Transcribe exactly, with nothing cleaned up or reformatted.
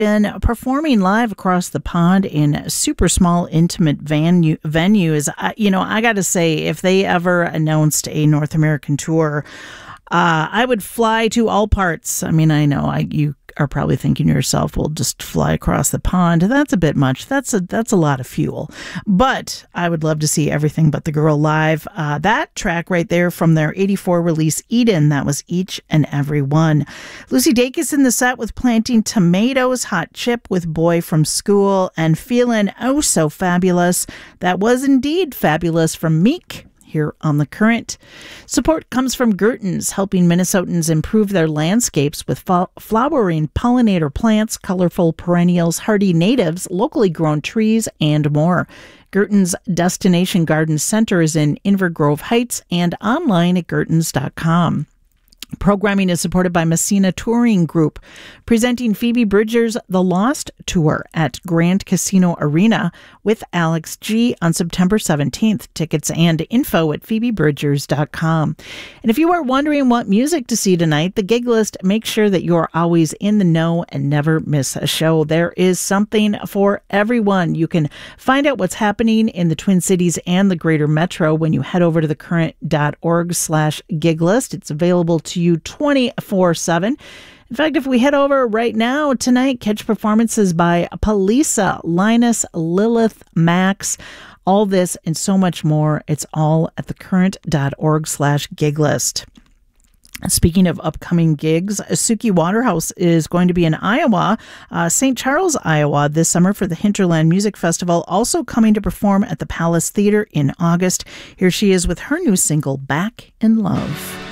been performing live across the pond in super small, intimate venue, venues. I, you know, I got to say, if they ever announced a North American tour, uh, I would fly to all parts. I mean, I know I you are probably thinking to yourself, well, just fly across the pond. That's a bit much. That's a that's a lot of fuel. But I would love to see Everything But the Girl live. Uh, that track right there from their eighty-four release, Eden, that was Each and Every One. Lucy Dacus in the set with Planting Tomatoes, Hot Chip with Boy from School, and Feeling Oh So Fabulous. That was indeed fabulous from Meek here on The Current. Support comes from Gertens, helping Minnesotans improve their landscapes with fo- flowering pollinator plants, colorful perennials, hardy natives, locally grown trees, and more. Gertens Destination Garden Center is in Inver Grove Heights and online at gertens dot com. Programming is supported by Messina Touring Group, presenting Phoebe Bridgers' The Lost Tour at Grand Casino Arena with Alex G on September seventeenth. Tickets and info at phoebe bridgers dot com. And if you are wondering what music to see tonight, the Gig List makes sure that you're always in the know and never miss a show. There is something for everyone. You can find out what's happening in the Twin Cities and the greater metro when you head over to thecurrent.org slash gig list. It's available to you twenty-four seven. In fact, if we head over right now tonight, catch performances by Palisa, Linus, Lilith, Max, all this and so much more. It's all at thecurrent.org slash gig list. Speaking of upcoming gigs, Suki Waterhouse is going to be in Iowa, uh, Saint Charles, Iowa this summer for the Hinterland Music Festival, also coming to perform at the Palace Theater in August. Here she is with her new single, Back in Love.